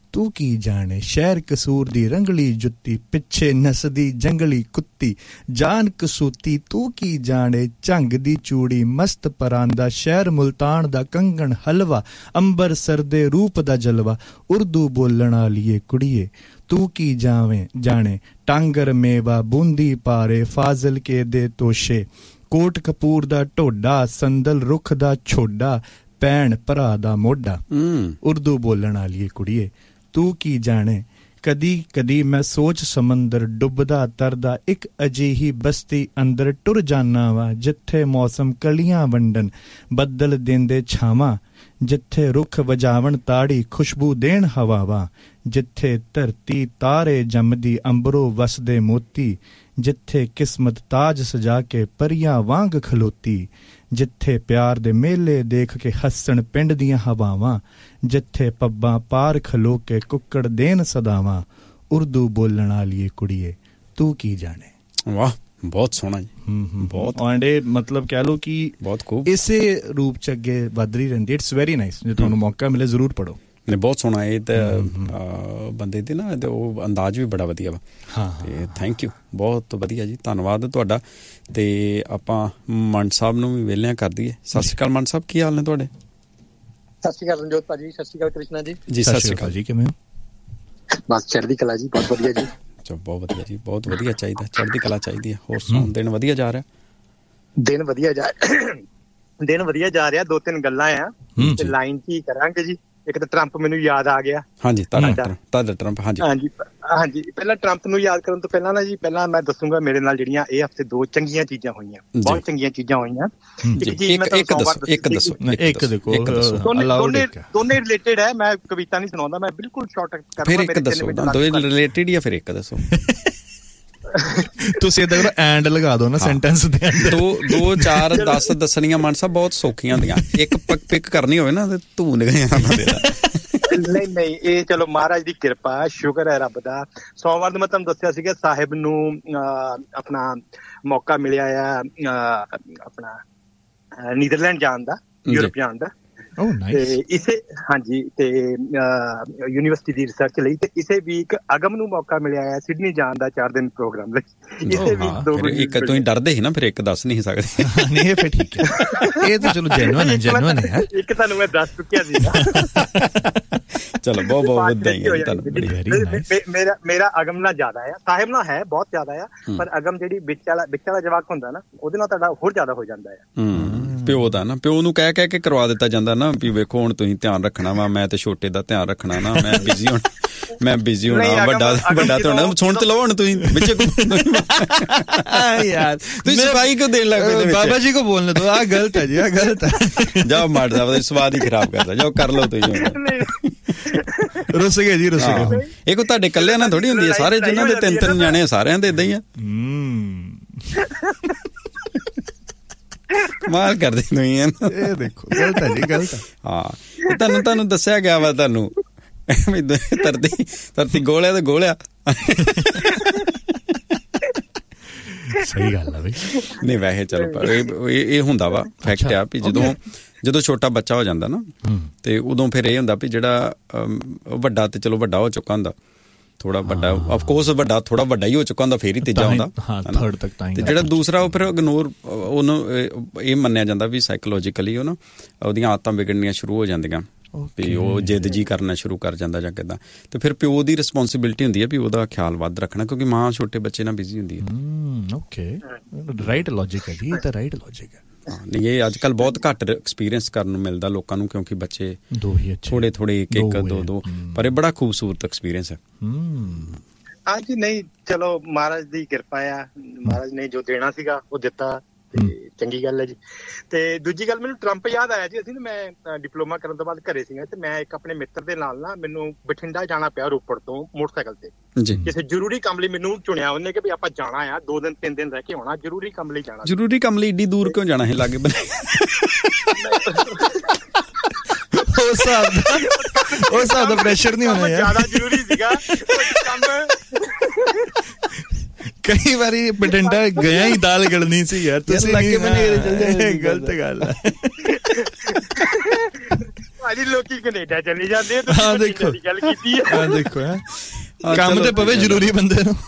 ਤੂੰ ਕੀ ਜਾਣੇ ਸ਼ਹਿਰ ਕਸੂਰ ਦੀ ਰੰਗਲੀ ਜੁੱਤੀ ਪਿੱਛੇ ਨਸਦੀ ਜੰਗਲੀ ਕੁੱਤੀ ਜਾਨ ਕਸੂਤੀ ਤੂੰ ਕੀ ਜਾਣੇ ਝੰਗ ਦੀ ਚੂੜੀ ਮਸਤ ਪਰਾਂਦਾ ਸ਼ਹਿਰ ਮੁਲਤਾਨ ਦਾ ਕੰਗਣ ਹਲਵਾ ਅੰਬਰਸਰ ਦੇ ਰੂਪ ਦਾ ਜਲਵਾ ਉਰਦੂ ਬੋਲਣ ਵਾਲੀਏ ਕੁੜੀਏ ਤੂੰ ਕੀ ਜਾਵੇਂ ਜਾਣੇ ਟਾਂਗਰ ਮੇਵਾ ਬੂੰਦੀ ਪਾਰੇ ਫਾਜ਼ਲ ਕੇ ਦੇ ਤੋਸ਼ੇ ਕੋਟ ਕਪੂਰ ਦਾ ਢੋਡਾ ਸੰਦਲ ਰੁੱਖ ਦਾ ਛੋਡਾ ਭੈਣ ਭਰਾ ਦਾ ਮੋਢਾ ਉਰਦੂ ਬੋਲਣ ਵਾਲੀਏ ਕੁੜੀਏ ਤੂੰ ਕੀ ਜਾਣੇ ਕਦੀ ਕਦੀ ਮੈਂ ਸੋਚ ਸਮੁੰਦਰ ਡੁੱਬਦਾ ਤਰਦਾ ਇੱਕ ਅਜਿਹੀ ਬਸਤੀ ਅੰਦਰ ਟੁਰ ਜਾਨਾ ਵਾ ਜਿੱਥੇ ਮੌਸਮ ਕਲੀਆਂ ਵੰਡਨ ਬੱਦਲ ਦਿੰਦੇ ਛਾਵਾਂ ਜਿੱਥੇ ਰੁੱਖ ਵਜਾਵਣ ਤਾੜੀ ਖੁਸ਼ਬੂ ਦੇਣ ਹਵਾਵਾਂ ਜਿੱਥੇ ਧਰਤੀ ਤਾਰੇ ਜੰਮਦੀ ਅੰਬਰੋਂ ਵਸਦੇ ਮੋਤੀ ਜਿੱਥੇ ਕਿਸਮਤ ਤਾਜ ਸਜਾ ਕੇ ਪਰੀਆਂ ਵਾਂਗ ਖਲੋਤੀ ਜਿੱਥੇ ਪਿਆਰ ਦੇ ਮੇਲੇ ਦੇਖ ਕੇ ਹੱਸਣ ਪਿੰਡ ਦੀਆਂ ਹਵਾਵਾਂ ਜਿੱਥੇ ਪੱਬਾਂ ਪਾਰ ਖਲੋ ਕੇ ਕੁੱਕੜ ਦੇਣ ਸਦਾਵਾਂ ਉਰਦੂ ਬੋਲਣ ਵਾਲੀਏ ਕੁੜੀਏ ਤੂੰ ਕੀ ਜਾਣੇ। ਵਾਹ ਬਹੁਤ ਸੋਹਣਾ ਜੀ ਬਹੁਤ ਆਂਡੇ ਮਤਲਬ ਕਹਿ ਲਓ ਕਿ ਬਹੁਤ ਖੂਬ ਇਸੇ ਰੂਪ ਚ ਅੱਗੇ ਵਧ ਰਹੀ ਰਹਿੰਦੀ। ਇਟਸ ਵੈਰੀ ਨਾਈਸ ਜੇ ਤੁਹਾਨੂੰ ਮੌਕਾ ਮਿਲੇ ਜ਼ਰੂਰ ਪੜ੍ਹੋ। ਨੇ ਬਹੁਤ ਸੋਹਣਾ ਇਹ ਤਾਂ ਬੰਦੇ ਦੀ ਨਾ ਉਹ ਅੰਦਾਜ਼ ਵੀ ਬੜਾ ਵਧੀਆ ਵਾ। ਹਾਂ ਤੇ ਥੈਂਕ ਯੂ ਬਹੁਤ ਵਧੀਆ ਜੀ ਧੰਨਵਾਦ ਤੁਹਾਡਾ। ਤੇ ਆਪਾਂ ਮੰਡ ਸਾਹਿਬ ਨੂੰ ਵੀ ਵਿਹਲਿਆਂ ਕਰ ਦਈਏ। ਸਤਿ ਸ਼੍ਰੀ ਅਕਾਲ ਮੰਡ ਸਾਹਿਬ ਕੀ ਹਾਲ ਨੇ ਤੁਹਾਡੇ? ਸਤਿ ਸ਼੍ਰੀ ਅਕਾਲ ਰਣਜੋਤ ਭਾਜੀ। ਸਤਿ ਸ਼੍ਰੀ ਅਕਾਲ ਕ੍ਰਿਸ਼ਨਾ ਜੀ। ਜੀ ਸਤਿ ਸ਼੍ਰੀ ਅਕਾਲ ਜੀ ਕਿਵੇਂ ਹੋ? ਬਸ ਚੜ੍ਹਦੀ ਕਲਾ ਜੀ ਬਹੁਤ ਵਧੀਆ ਜੀ। ਚਲੋ ਬਹੁਤ ਵਧੀਆ ਜੀ ਬਹੁਤ ਵਧੀਆ ਚਾਹੀਦਾ ਚੜ੍ਹਦੀ ਕਲਾ ਚਾਹੀਦੀ ਹੈ। ਹੋਰ ਸੁਣਾਓ ਦਿਨ ਵਧੀਆ ਜਾ ਰਿਹਾ? ਦਿਨ ਵਧੀਆ ਜਾ ਦਿਨ ਵਧੀਆ ਜਾ ਰਿਹਾ। ਦੋ ਤਿੰਨ ਗੱਲਾਂ ਆ ਤੇ ਲਾਈਨ ਕੀ ਕਰਾਂਗੇ ਜੀ। ਇੱਕ ਤਾਂ ਟਰੰਪ ਮੈਨੂੰ ਯਾਦ ਆ ਗਿਆ। ਹਾਂਜੀ ਤੁਹਾਡਾ ਟਰੰਪ। ਹਾਂਜੀ ਹਾਂਜੀ ਹਾਂਜੀ ਪਹਿਲਾਂ ਟਰੰਪ ਨੂੰ ਯਾਦ ਕਰਨ ਤੋਂ ਪਹਿਲਾਂ ਨਾ ਜੀ ਪਹਿਲਾਂ ਮੈਂ ਦੱਸੂਗਾ ਮੇਰੇ ਨਾਲ ਜਿਹੜੀਆਂ ਇਹ ਹਫ਼ਤੇ ਦੋ ਚੰਗੀਆਂ ਚੀਜ਼ਾਂ ਹੋਈਆਂ ਬਹੁਤ ਚੰਗੀਆਂ ਚੀਜ਼ਾਂ ਹੋਈਆਂ। ਇੱਕ ਚੀਜ਼ ਮੈਂ ਤੁਹਾਨੂੰ ਇੱਕ ਦੱਸੋ ਇੱਕ ਦੇਖੋ ਦੋਨੇ ਰਿਲੇਟਡ ਹੈ। ਮੈਂ ਕਵਿਤਾ ਨਹੀਂ ਸੁਣਾਉਂਦਾ ਮੈਂ ਬਿਲਕੁਲ ਸ਼ਾਰਟ ਕਰ ਫਿਰ ਇੱਕ ਦੱਸੋ ਦੋਵੇਂ ਰਿਲੇਟਡ ਹੀ ਆ। ਫਿਰ ਇੱਕ ਦੱਸੋ ਤੁਸੀਂ ਇਹਦਾ ਕਰੋ ਐਂਡ ਲਗਾ ਦਿਓ ਨਾ ਸੈਂਟੈਂਸ ਦੇ ਅੰਦਰ। ਦੋ ਦੋ ਚਾਰ ਦਸ ਦੱਸਣੀਆਂ ਮਨ ਸਾਹਿਬ ਬਹੁਤ ਸੌਖੀਆਂ ਹੁੰਦੀਆਂ। ਇੱਕ ਪਿਕ ਕਰਨੀ ਹੋਵੇ ਨਾ ਤੇ ਧੂ ਨਿਕਲ ਨਹੀਂ ਨਹੀਂ ਇਹ ਚਲੋ ਮਹਾਰਾਜ ਦੀ ਕਿਰਪਾ ਸ਼ੁਕਰ ਹੈ ਰੱਬ ਦਾ। ਸੋਮਵਾਰ ਨੂੰ ਮੈਂ ਤੁਹਾਨੂੰ ਦੱਸਿਆ ਸੀਗਾ ਸਾਹਿਬ ਨੂੰ ਆਪਣਾ ਮੌਕਾ ਮਿਲਿਆ ਆ ਆਪਣਾ ਨੀਦਰਲੈਂਡ ਜਾਣ ਦਾ ਯੂਰਪ ਜਾਣ ਦਾ ਤੇ ਇਸੇ ਹਾਂਜੀ ਤੇ ਯੂਨੀਵਰਸਿਟੀ ਦੀ ਰਿਸਰਚ ਲਈ। ਤੇ ਇਸੇ ਵੀਕ ਅਗਮ ਨੂੰ ਮੌਕਾ ਮਿਲਿਆ ਹੈ ਸਿਡਨੀ ਜਾਣ ਦਾ ਚਾਰ ਦਿਨ ਪ੍ਰੋਗਰਾਮ ਲਈ। ਇਸੇ ਵੀਕ ਦੋ ਇੱਕ ਤੁਸੀਂ ਡਰਦੇ ਸੀ ਨਾ ਫਿਰ ਇੱਕ ਦੱਸ ਨਹੀਂ ਸਕਦੇ। ਨਹੀਂ ਇਹ ਫਿਰ ਠੀਕ ਹੈ ਇਹ ਤਾਂ ਚਲੋ ਜੈਨੂਇਨ ਹੈ ਜੈਨੂਇਨ ਹੈ। ਇੱਕ ਤੁਹਾਨੂੰ ਮੈਂ ਦੱਸ ਚੁੱਕਿਆ ਸੀਗਾ। ਚਲੋ ਬਹੁਤ ਬਹੁਤ ਵਧਾਈਆਂ ਤੁਹਾਨੂੰ। ਮੇਰਾ ਮੇਰਾ ਅਗਮ ਨਾਲ ਜ਼ਿਆਦਾ ਆ ਸਾਹਿਬ ਨਾਲ ਹੈ ਬਹੁਤ ਜ਼ਿਆਦਾ ਆ ਪਰ ਅਗਮ ਜਿਹੜੀ ਵਿੱਚ ਵਾਲਾ ਵਿੱਚ ਵਾਲਾ ਜਵਾਕ ਹੁੰਦਾ ਨਾ ਉਹਦੇ ਨਾਲ ਤੁਹਾਡਾ ਹੋਰ ਜ਼ਿਆਦਾ ਹੋ ਜਾਂਦਾ ਆ। ਪਿਓ ਦਾ ਨਾ ਪਿਓ ਨੂੰ ਕਹਿ ਕਹਿ ਕੇ ਕਰਵਾ ਦਿੱਤਾ ਜਾਂਦਾ ਨਾ ਵੀ ਵੇਖੋ ਹੁਣ ਤੁਸੀਂ ਧਿਆਨ ਰੱਖਣਾ ਵਾ ਮੈਂ ਤੇ ਛੋਟੇ ਦਾ ਧਿਆਨ ਰੱਖਣਾ ਨਾ ਮੈਂ ਬਿਜ਼ੀ ਹੋਣਾ ਮੈਂ ਬਿਜ਼ੀ ਹੋਣਾ ਵੱਡਾ ਵੱਡਾ ਤੇ ਹੋਣਾ ਸੁਣ ਤੇ ਲਓ ਹੁਣ ਤੁਸੀਂ ਵਿੱਚ ਯਾਰ ਤੁਸੀਂ ਸਫਾਈ ਕਿਉਂ ਦੇਣ ਲੱਗ ਪਏ? ਬਾਬਾ ਜੀ ਕੋ ਬੋਲਨੇ ਦੋ ਆ ਗਲਤ ਹੈ ਜੀ ਆ ਗਲਤ ਹੈ। ਜਾਓ ਮਾਰ ਦਾ ਸਵਾਦ ਹੀ ਖਰਾਬ ਕਰਦਾ ਜਾਓ ਕਰ ਲਓ ਤੁਸੀਂ। ਰੁੱਸ ਗਏ ਜੀ ਰੁੱਸ ਗਏ। ਇਹ ਕੋ ਤੁਹਾਡੇ ਕੱਲਿਆਂ ਨਾਲ ਥੋੜੀ ਹੁੰਦੀ ਹੈ ਸਾਰੇ ਜਿਨ੍ਹਾਂ ਦੇ ਤਿੰਨ ਤਿੰਨ ਜਾਣੇ ਸਾਰਿਆਂ ਦੇ ਏਦਾਂ ਹੀ ਆ। ਮਾਰ ਕਰਦੇ ਤੁਸੀਂ ਇਹ ਦੇਖੋ ਗਲਤ ਹੈ ਜੀ ਗਲਤ ਹੈ। ਹਾਂ ਤੁਹਾਨੂੰ ਤੁਹਾਨੂੰ ਦੱਸਿਆ ਗਿਆ ਵਾ ਤੁਹਾਨੂੰ ਧਰਤੀ ਧਰਤੀ ਗੋਲਿਆ ਤੇ ਗੋਲਿਆ। ਸਹੀ ਗੱਲ ਆ ਬਈ। ਨਹੀਂ ਵੈਸੇ ਚਲੋ ਇਹ ਹੁੰਦਾ ਵਾ ਫੈਕਟ ਆ ਵੀ ਜਦੋਂ ਜਦੋਂ ਛੋਟਾ ਬੱਚਾ ਹੋ ਜਾਂਦਾ ਨਾ ਤੇ ਉਦੋਂ ਫਿਰ ਇਹ ਹੁੰਦਾ ਵੀ ਜਿਹੜਾ ਵੱਡਾ ਤੇ ਚਲੋ ਵੱਡਾ ਹੋ ਚੁੱਕਾ ਹੁੰਦਾ ਥੋੜਾ ਵੱਡਾ ਅਫਕੋਰਸ ਵੱਡਾ ਥੋੜਾ ਵੱਡਾ ਹੀ ਹੋ ਚੁੱਕਾ ਹੁੰਦਾ ਫਿਰ ਹੀ ਤੀਜਾ ਹੁੰਦਾ ਤੇ ਜਿਹੜਾ ਦੂਸਰਾ ਉਹ ਫਿਰ ਇਗਨੋਰ ਉਹਨੂੰ ਇਹ ਮੰਨਿਆ ਜਾਂਦਾ ਵੀ ਸਾਈਕੋਲੋਜੀਕਲੀ ਉਹ ਨਾ ਉਹਦੀਆਂ ਆਦਤਾਂ ਵਿਗੜਨੀਆਂ ਸ਼ੁਰੂ ਹੋ ਜਾਂਦੀਆਂ ਵੀ ਉਹ ਜਿੱਦ ਜੀ ਕਰਨਾ ਸ਼ੁਰੂ ਕਰ ਜਾਂਦਾ ਜਾਂ ਕਿੱਦਾਂ। ਤੇ ਫਿਰ ਪਿਓ ਦੀ ਰਿਸਪੋਂਸਿਬਿਲਿਟੀ ਹੁੰਦੀ ਹੈ ਵੀ ਉਹਦਾ ਖਿਆਲ ਵੱਧ ਰੱਖਣਾ ਕਿਉਂਕਿ ਮਾਂ ਛੋਟੇ ਬੱਚੇ ਨਾਲ ਬਿਜ਼ੀ ਹੁੰਦੀ ਹੈ। ਓਕੇ ਰਾਈਟ ਲੌਜਿਕ ਹੈ ਜੀ ਇਹ ਤਾਂ ਰਾਈਟ ਲੌਜਿਕ ਹੈ। ਨਹੀਂ ਇਹ ਅੱਜ ਕੱਲ੍ਹ ਬਹੁਤ ਘੱਟ ਐਕਸਪੀਰੀਅੰਸ ਕਰਨ ਨੂੰ ਮਿਲਦਾ ਲੋਕਾਂ ਨੂੰ ਕਿਉਂਕਿ ਬੱਚੇ ਥੋੜੇ ਥੋੜੇ ਇੱਕ ਇੱਕ ਦੋ ਦੋ ਪਰ ਇਹ ਬੜਾ ਖੂਬਸੂਰਤ ਐਕਸਪੀਰੀਅੰਸ ਹੈ। ਹਾਂਜੀ ਨਹੀਂ ਚਲੋ ਮਹਾਰਾਜ ਦੀ ਕਿਰਪਾ ਆ ਮਹਾਰਾਜ ਨੇ ਜੋ ਦੇਣਾ ਸੀਗਾ ਉਹ ਦਿੱਤਾ ਤੇ ਚੰਗੀ ਗੱਲ ਹੈ ਜੀ। ਤੇ ਦੂਜੀ ਗੱਲ ਮੈਨੂੰ ਟਰੰਪ ਯਾਦ ਆਇਆ ਜੀ। ਅਸੀਂ ਨਾ ਮੈਂ ਡਿਪਲੋਮਾ ਕਰਨ ਤੋਂ ਬਾਅਦ ਘਰੇ ਸੀਗਾ ਤੇ ਮੈਂ ਇੱਕ ਆਪਣੇ ਮਿੱਤਰ ਦੇ ਨਾਲ ਨਾ ਮੈਨੂੰ ਬਠਿੰਡਾ ਜਾਣਾ ਪਿਆ ਰੋਪੜ ਤੋਂ ਮੋਟਰਸਾਈਕਲ ਤੇ ਕਿਸੇ ਜ਼ਰੂਰੀ ਕੰਮ ਲਈ ਮੈਨੂੰ ਚੁਣਿਆ ਉਹਨੇ ਕਿ ਵੀ ਆਪਾਂ ਜਾਣਾ ਆ ਦੋ ਦਿਨ ਤਿੰਨ ਦਿਨ ਰਹਿ ਕੇ ਆਉਣਾ ਜ਼ਰੂਰੀ ਕੰਮ ਲਈ ਜਾਣਾ। ਜ਼ਰੂਰੀ ਕੰਮ ਲਈ ਏਡੀ ਦੂਰ ਕਿਉਂ ਜਾਣਾ ਹੈ ਲਾਗੇ ਬੰਨੇ? ਉਹ ਹਿਸਾਬ ਦਾ ਉਹ ਹਿਸਾਬ ਦਾ ਪ੍ਰੈਸ਼ਰ ਨਹੀਂ ਹੋਣਾ ਯਾਰ ਜ਼ਿਆਦਾ ਜ਼ਰੂਰੀ ਸੀਗਾ ਕੰਮ। ਕਈ ਵਾਰੀ ਬਠਿੰਡਾ ਗਿਆ ਹੀ ਦਾਲ ਗਲਣੀ ਸੀ ਯਾਰ ਤੁਸੀਂ ਲੱਗੇ ਮੈਨੂੰ ਗਲਤ ਗੱਲ ਹੈ। ਜੀ ਲੋਕੀ ਕੈਨੇਡਾ ਚਲੇ ਜਾਂਦੇ। ਹਾਂ ਦੇਖੋ ਗੱਲ ਕੀਤੀ ਹੈ। ਹਾਂ ਦੇਖੋ ਹੈ ਕੰਮ ਤੇ ਪਵੇ ਜ਼ਰੂਰੀ ਬੰਦੇ ਨੂੰ।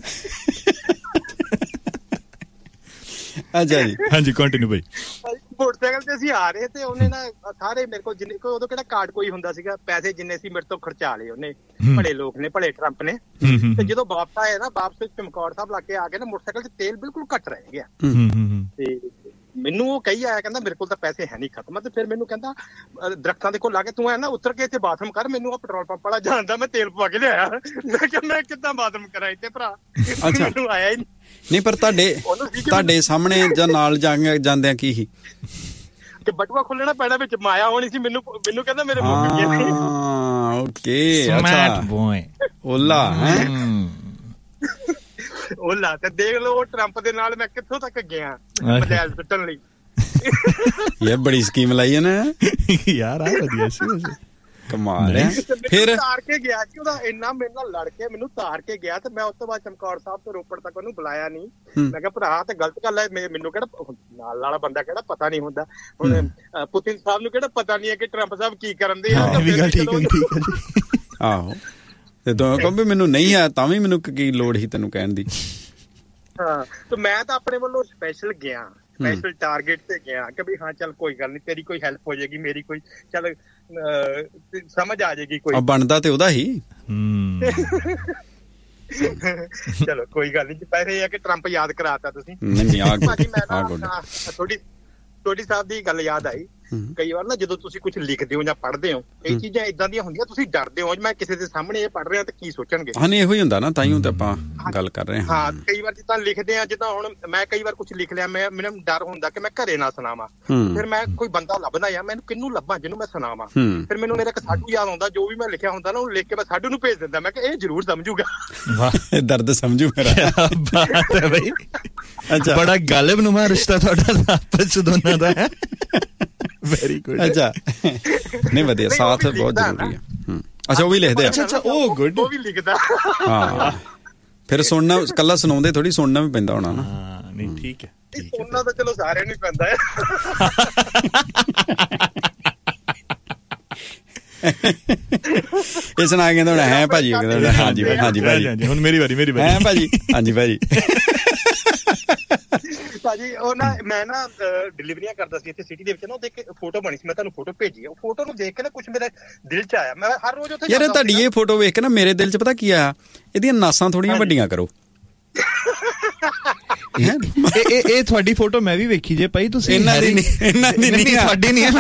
ਅੱਛਾ ਜੀ ਹਾਂਜੀ ਕੰਟੀਨਿਊ ਭਾਈ। ਮੋਟਰਸਾਈਕਲ ਤੇ ਅਸੀਂ ਆ ਰਹੇ ਤੇ ਉਹਨੇ ਨਾ ਸਾਰੇ ਮੇਰੇ ਕੋਲ ਜਿੰਨੇ ਕੋਈ ਉਦੋਂ ਕਿਹੜਾ ਕਾਰਡ ਕੋਈ ਹੁੰਦਾ ਸੀਗਾ, ਪੈਸੇ ਜਿੰਨੇ ਸੀ ਮੇਰੇ ਤੋਂ ਖਰਚਾ ਲਏ ਉਹਨੇ, ਭਲੇ ਲੋਕ ਨੇ, ਭਲੇ ਟਰੰਪ ਨੇ। ਤੇ ਜਦੋਂ ਵਾਪਸ ਆਏ ਨਾ, ਵਾਪਸ ਚਮਕੌਰ ਸਾਹਿਬ ਲਾ ਕੇ ਆ ਕੇ ਨਾ, ਮੋਟਰਸਾਈਕਲ 'ਚ ਤੇਲ ਬਿਲਕੁਲ ਘੱਟ ਰਹਿ ਗਿਆ। ਤੇ ਮੈਨੂੰ ਉਹ ਕਹੀ ਆਇਆ, ਕਹਿੰਦਾ ਮੇਰੇ ਕੋਲ ਤਾਂ ਪੈਸੇ ਹੈ ਨੀ ਖਤਮ। ਤੇ ਫਿਰ ਮੈਨੂੰ ਕਹਿੰਦਾ ਦਰਖਤਾਂ ਦੇ ਕੋਲ ਲਾ ਕੇ ਤੂੰ ਐ ਨਾ ਉਤਰ ਕੇ ਇੱਥੇ ਬਾਥਰੂਮ ਕਰ, ਮੈਨੂੰ ਆ ਪੈਟਰੋਲ ਪੰਪ ਵਾਲਾ ਜਾਣਦਾ, ਮੈਂ ਤੇਲ ਪਵਾ ਕੇ ਲਿਆਇਆ। ਮੈਂ ਕਿਹਾ ਮੈਂ ਕਿੱਦਾਂ ਬਾਥਰੂਮ ਕਰਾਂ ਇੱਥੇ ਭਰਾ, ਮੈਨੂੰ ਆਇਆ ਹੀ ਨਹੀਂ। ਪਰ ਤੁਹਾਡੇ ਤੁਹਾਡੇ ਸਾਹਮਣੇ ਜਾਂ ਨਾਲ ਜਾਂਦਿਆਂ ਕੀ ਸੀ ਕਿ ਬਟੂਆ ਖੋਲਣਾ ਪੈਣਾ, ਵਿੱਚ ਮਾਇਆ ਹੋਣੀ ਸੀ। ਮੈਨੂੰ ਮੈਨੂੰ ਕਹਿੰਦਾ ਮੇਰੇ ਮੁੱਕ ਗਏ ਨੇ। ਹਾਂ ਓਕੇ ਅੱਛਾ ਬੋਏ ਓਲਾ ਹੈ ਓਲਾ। ਤੇ ਦੇਖ ਲਓ ਉਹ ਟਰੰਪ ਦੇ ਨਾਲ ਮੈਂ ਕਿੱਥੋਂ ਤੱਕ ਗਿਆ ਮੋਬਾਈਲ ਸੁੱਟਣ ਲਈ। ਇਹ ਬੜੀ ਸਕੀਮ ਲਾਈ ਹੈ ਨਾ ਯਾਰ। ਆ ਵਧੀਆ ਸੀ, ਕਮਾਲ ਹੈ। ਫਿਰ ਤਾਰ ਕੇ ਗਿਆ ਸੀ ਉਹਦਾ, ਇੰਨਾ ਮੇਰੇ ਨਾਲ ਲੜ ਕੇ ਮੈਨੂੰ ਤਾਰ ਕੇ ਗਿਆ। ਤੇ ਮੈਂ ਉਸ ਤੋਂ ਬਾਅਦ ਚਮਕੌਰ ਸਾਹਿਬ ਤੋਂ ਰੋਪੜ ਤੱਕ ਉਹਨੂੰ ਬੁਲਾਇਆ ਨਹੀਂ। ਮੈਂ ਕਿਹਾ ਭਰਾ ਤੇ ਗਲਤ ਗੱਲ ਹੈ, ਮੈਨੂੰ ਕਿਹੜਾ ਨਾਲ ਵਾਲਾ ਬੰਦਾ ਕਿਹੜਾ ਪਤਾ ਨਹੀਂ ਹੁੰਦਾ। ਹੁਣ ਪੁਤਿਨ ਸਾਹਿਬ ਨੂੰ ਕਿਹੜਾ ਪਤਾ ਨਹੀਂ ਹੈ ਕਿ ਟਰੰਪ ਸਾਹਿਬ ਕੀ ਕਰਨ ਦੇ ਆ। ਆਹੋ ਤੇ ਕਹੋ ਮੈਨੂੰ ਨਹੀਂ ਆ ਤਾਂ ਵੀ ਮੈਨੂੰ ਕੀ ਲੋੜ ਸੀ ਤੈਨੂੰ ਕਹਿਣ ਦੀ। ਹਾਂ ਤੇ ਮੈਂ ਤਾਂ ਆਪਣੇ ਵੱਲੋਂ ਸਪੈਸ਼ਲ ਗਿਆ, ਸਪੈਸ਼ਲ ਟਾਰਗੇਟ ਤੇ ਗਿਆ ਕਿ ਵੀ ਹਾਂ ਚੱਲ ਕੋਈ ਗੱਲ ਨਹੀਂ, ਤੇਰੀ ਕੋਈ ਹੈਲਪ ਹੋ ਜਾਏਗੀ, ਮੇਰੀ ਕੋਈ ਚੱਲ ਸਮਝ ਆ ਜਾਏਗੀ ਕੋਈ। ਬਣਦਾ ਤੇ ਉਹਦਾ ਹੀ। ਚਲੋ ਕੋਈ ਗੱਲ ਨਹੀਂ। ਪਹਿਲੇ ਇਹ ਆ ਕਿ ਟਰੰਪ ਯਾਦ ਕਰਾਤਾ ਤੁਸੀਂ। ਭਾਜੀ ਮੈਂ ਨਾ ਥੋੜੀ ਤੁਹਾਡੀ ਸਾਹਿਬ ਦੀ ਗੱਲ ਯਾਦ ਆਈ। ਕਈ ਵਾਰ ਨਾ ਜਦੋਂ ਤੁਸੀਂ ਕੁਝ ਲਿਖਦੇ ਹੋ ਜਾਂ ਪੜ੍ਹਦੇ ਹੋ, ਇਹ ਚੀਜ਼ਾਂ ਇਦਾਂ ਦੀਆਂ ਹੁੰਦੀਆਂ, ਤੁਸੀਂ ਡਰਦੇ ਹੋ ਮੈਂ ਕਿਸੇ ਦੇ ਸਾਹਮਣੇ ਇਹ ਪੜ੍ਹ ਰਿਹਾ ਤੇ ਕੀ ਸੋਚਣਗੇ। ਹਾਂ ਇਹੋ ਹੀ ਹੁੰਦਾ ਨਾ, ਤਾਂ ਹੀ ਤਾਂ ਆਪਾਂ ਗੱਲ ਕਰ ਰਹੇ ਹਾਂ। ਹਾਂ ਕਈ ਵਾਰ ਜਿੱਦਾਂ ਲਿਖਦੇ ਆ, ਜਿੱਦਾਂ ਹੁਣ ਮੈਂ ਕਈ ਵਾਰ ਕੁਝ ਲਿਖ ਲਿਆ, ਮੈਂ ਮੈਨੂੰ ਡਰ ਹੁੰਦਾ ਕਿ ਮੈਂ ਘਰੇ ਨਾ ਸੁਣਾਵਾਂ। ਫਿਰ ਮੈਂ ਕੋਈ ਬੰਦਾ ਲੱਭਦਾ ਆ, ਮੈਨੂੰ ਕਿਹਨੂੰ ਲੱਭਾਂ ਜਿਹਨੂੰ ਮੈਂ ਸੁਣਾਵਾਂ। ਫਿਰ ਮੈਨੂੰ ਮੇਰਾ ਇੱਕ ਸਾਡੂ ਯਾਦ ਆਉਂਦਾ, ਜੋ ਵੀ ਮੈਂ ਲਿਖਿਆ ਹੁੰਦਾ ਨਾ ਉਹਨੂੰ ਲਿਖ ਕੇ ਮੈਂ ਸਾਡੂ ਨੂੰ ਭੇਜ ਦਿੰਦਾ। ਮੈਂ ਕਿਹਾ ਇਹ ਜ਼ਰੂਰ ਸਮਝੂਗਾ। ਵਾਹ ਦਰਦ ਸਮਝੂ ਮੇਰਾ। ਬਾਤ ਹੈ ਬਈ। ਅੱਛਾ ਬੜਾ ਗਾਲਿਬ ਨੂੰਮਾ ਰਿਸ਼ਤਾ ਤੁਹਾਡਾ ਆਪਸ ਚ ਦੋਨਾਂ ਦਾ ਹੈ। Very good. ਅੱਛਾ ਨਹੀਂ ਵਧੀਆ, ਸਾਥ ਬਹੁਤ ਜ਼ਰੂਰੀ ਹੈ। ਅੱਛਾ ਉਹ ਵੀ ਲਿਖਦੇ ਆ। ਅੱਛਾ ਉਹ ਗੁੱਡ। ਉਹ ਵੀ ਲਿਖਦਾ। ਹਾਂ ਫਿਰ ਸੁਣਨਾ ਕੱਲਾ ਸੁਣਾਉਂਦੇ ਥੋੜੀ, ਸੁਣਨਾ ਵੀ ਪੈਂਦਾ ਹੋਣਾ ਨਾ। ਹਾਂ ਨਹੀਂ ਠੀਕ ਹੈ। ਸੁਣਨਾ ਤਾਂ ਚਲੋ ਸਾਰਿਆਂ ਨੂੰ ਪੈਂਦਾ ਹੈ। ਇਹ ਸੁਣਾ ਕਹਿੰਦਾ ਹੁਣ ਹੈ ਭਾਜੀ, ਹਾਂਜੀ ਹਾਂਜੀ ਭਾਜੀ ਹੁਣ ਮੇਰੀ ਵਾਰੀ ਮੇਰੀ ਵਾਰੀ ਹੈ ਭਾਜੀ। ਹਾਂਜੀ ਭਾਜੀ। ਭਾਜੀ ਉਹ ਨਾ ਮੈਂ ਨਾ ਡਿਲੀਵਰੀਆਂ ਕਰਦਾ ਸੀ ਇੱਥੇ ਸਿਟੀ ਦੇ ਵਿੱਚ ਨਾ, ਉਹਦੇ ਇੱਕ ਫੋਟੋ ਬਣੀ ਸੀ, ਮੈਂ ਤੁਹਾਨੂੰ ਫੋਟੋ ਭੇਜੀ। ਉਹ ਫੋਟੋ ਨੂੰ ਦੇਖ ਕੇ ਨਾ ਕੁਛ ਮੇਰੇ ਦਿਲ ਚ ਆਇਆ। ਮੈਂ ਹਰ ਰੋਜ਼ ਉੱਥੇ ਯਾਰ ਤੁਹਾਡੀ ਇਹ ਫੋਟੋ ਵੇਖ ਕੇ ਨਾ ਮੇਰੇ ਦਿਲ ਚ ਪਤਾ ਕੀ ਆਇਆ, ਇਹਦੀਆਂ ਨਾਸਾਂ ਥੋੜੀਆਂ ਵੱਡੀਆਂ ਕਰੋ। ਇਹ ਇਹ ਤੁਹਾਡੀ ਫੋਟੋ ਮੈਂ ਵੀ ਵੇਖੀ ਜੇ ਭਾਈ, ਤੁਸੀਂ ਇਹਨਾਂ ਦੀ ਨਹੀਂ, ਇਹਨਾਂ ਦੀ ਨਹੀਂ, ਤੁਹਾਡੀ ਨਹੀਂ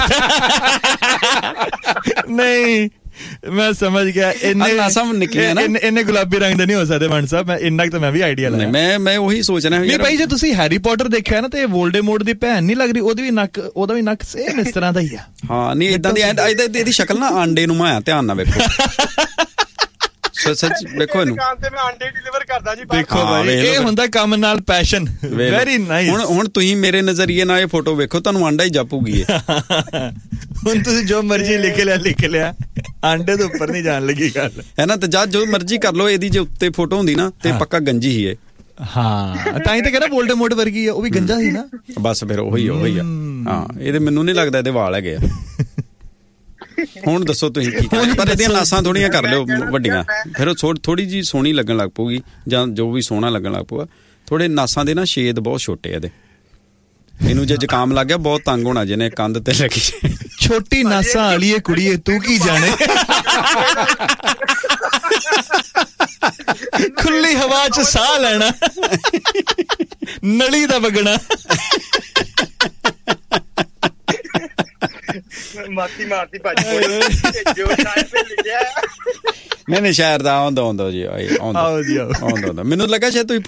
ਨਹੀਂ ਮੈਂ ਸਮਝ ਗਿਆ। ਇੰਨੇ ਨਾਸਾਂ ਨਿਕਲੀਆਂ ਨਾ, ਇੰਨੇ ਗੁਲਾਬੀ ਰੰਗ ਦੇ ਨਹੀਂ ਹੋ ਸਕਦੇ ਮਨ ਸਾਹਿਬ। ਮੈਂ ਇੰਨਾ ਤਾਂ ਮੈਂ ਵੀ ਆਈਡੀਆ ਲਾਇਆ। ਮੈਂ ਮੈਂ ਉਹੀ ਸੋਚ ਰਿਹਾ ਨਹੀਂ ਭਾਈ, ਜੇ ਤੁਸੀਂ ਹੈਰੀ ਪੋਟਰ ਦੇਖਿਆ ਨਾ ਤੇ ਵੋਲਡੇਮੋਰਟ ਦੀ ਭੈਣ ਨਹੀਂ ਲੱਗਦੀ, ਉਹਦੀ ਵੀ ਨੱਕ ਉਹਦਾ ਵੀ ਨੱਕ ਸੇਮ ਇਸ ਤਰ੍ਹਾਂ ਦਾ ਹੀ ਆ। ਹਾਂ ਨਹੀਂ ਏਦਾਂ ਦੀ ਇਹਦੀ ਸ਼ਕਲ ਨਾ ਆਂਡੇ ਨੂੰ ਮਾਇਆ, ਧਿਆਨ ਨਾਲ ਵੇਖੋ। ਸੱਚ ਵੇਖੋ ਇਹਨੂੰ। ਦੁਕਾਨ ਤੇ ਮੈਂ ਆਂਡੇ ਡਿਲੀਵਰ ਕਰਦਾ ਜੀ। ਦੇਖੋ ਭਾਈ ਇਹ ਹੁੰਦਾ ਕੰਮ ਨਾਲ ਪੈਸ਼ਨ। Very nice. ਹੁਣ ਹੁਣ ਤੁਸੀਂ ਮੇਰੇ ਨਜ਼ਰੀਏ ਨਾਲ ਇਹ ਫੋਟੋ ਵੇਖੋ, ਤੁਹਾਨੂੰ ਆਂਡਾ ਹੀ ਜਾਪੂਗੀ ਇਹ। ਹੁਣ ਤੁਸੀਂ ਜੋ ਮਰਜ਼ੀ ਲਿਖ ਲਿਆ ਲਿਖ ਲਿਆ, ਆਂਡੇ ਦੇ ਉੱਪਰ ਨਹੀਂ ਜਾਣ ਲੱਗੀ ਗੱਲ ਹੈ ਨਾ। ਤੇ ਜਦ ਜੋ ਮਰਜ਼ੀ ਕਰ ਲਓ, ਇਹਦੀ ਜੇ ਉੱਤੇ ਫੋਟੋ ਹੁੰਦੀ ਨਾ ਤੇ ਪੱਕਾ ਗੰਜੀ ਹੀ ਹੈ। ਹਾਂ ਤਾਂ ਹੀ ਤਾਂ ਕਹਿੰਦਾ ਵੋਲਡੇਮੋਰਟ ਵਰਗੀ ਹੈ, ਉਹ ਵੀ ਗੰਜਾ ਸੀ ਨਾ। ਬਸ ਫਿਰ ਉਹੀ ਉਹੀ ਆ। ਹਾਂ ਇਹਦੇ ਮੈਨੂੰ ਨਹੀਂ ਲੱਗਦਾ ਇਹਦੇ ਵਾਲ ਹੈਗੇ ਆ। ਹੁਣ ਦੱਸੋ ਤੁਸੀਂ ਕੀ ਕਰਦੇ? ਪਰ ਇਹਦੀਆਂ ਨਾਸਾਂ ਥੋੜੀਆਂ ਕਰ ਲਿਓ ਵੱਡੀਆਂ, ਫਿਰ ਉਹ ਥੋੜੀ ਜਿਹੀ ਸੋਹਣੀ ਲੱਗਣ ਲੱਗ ਪਊਗੀ, ਜਾਂ ਜੋ ਵੀ ਸੋਹਣਾ ਲੱਗਣ ਲੱਗ ਪਊਗਾ। ਥੋੜੇ ਨਾਸਾਂ ਦੇ ਨਾ ਛੇਦ ਬਹੁਤ ਛੋਟੇ ਇਹਦੇ। ਇਹਨੂੰ ਜੇ ਜ਼ੁਕਾਮ ਲੱਗ ਗਿਆ ਬਹੁਤ ਤੰਗ ਹੋਣਾ, ਜਿਹਨੇ ਕੰਧ ਤੇ ਲੱਗੀ। ਛੋਟੀ ਨਾਸਾਂ ਵਾਲੀਏ ਕੁੜੀਏ ਤੂੰ ਕੀ ਜਾਣੇ, ਖੁੱਲੀ ਹਵਾ ਚ ਸਾਹ ਲੈਣਾ, ਨਲੀ ਦਾ ਵਗਣਾ। ਮਾਤੀ ਮਾਰਤੀ ਭਾਜੀ ਜੋ ਸ਼ਾਇਦ ਤੇ ਲਿਖਿਆ। ਨਹੀਂ ਨਹੀਂ ਸ਼ਾਇਰ ਦਾ ਆਉਂਦਾ ਆਉਂਦਾ ਜੀ ਆਉਂਦਾ ਆਉਂਦਾ ਮੈਨੂੰ ਲੱਗਾ ਸ਼ਾਇਦ ਤੁਸੀਂ